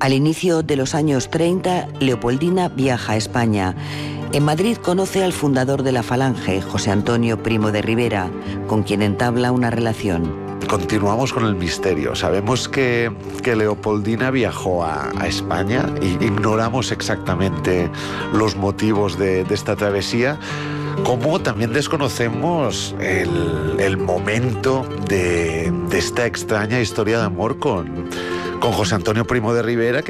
Al inicio de los años 30, Leopoldina viaja a España. En Madrid conoce al fundador de la Falange, José Antonio Primo de Rivera, con quien entabla una relación. Continuamos con el misterio. Sabemos que Leopoldina viajó a España e ignoramos exactamente los motivos de esta travesía, como también desconocemos el momento de esta extraña historia de amor con José Antonio Primo de Rivera,